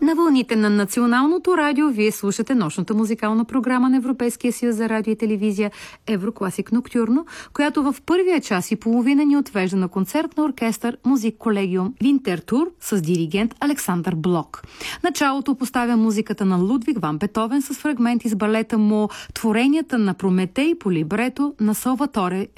На вълните на Националното радио вие слушате нощната музикална програма на Европейския съюз за радио и телевизия Еврокласик Ноктюрно, която в първия час и половина ни отвежда на концерт на оркестър Музик Колегиум Винтертур с диригент Александър Блок. Началото поставя музиката на Лудвиг ван Бетовен с фрагменти с балета му Творенията на Прометей по либрето на Салваторе